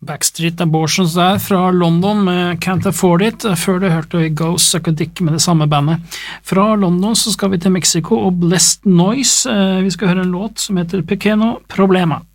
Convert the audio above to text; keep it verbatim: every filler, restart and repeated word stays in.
Backstreet Abortions der fra London med Can't Afford It, før det hørte vi Go Suck a Dick med det samme bandet. Fra London så skal vi til Mexico og Blessed Noise. Vi skal høre en låt som heter Pequeno Problema.